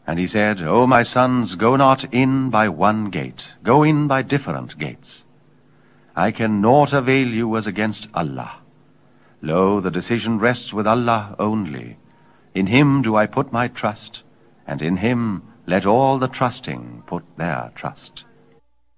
And he said, O my sons, go not in by one gate, go in by different gates. I can naught avail you as against Allah. Lo, the decision rests with Allah only. In him do I put my trust, and in him let all the trusting put their trust.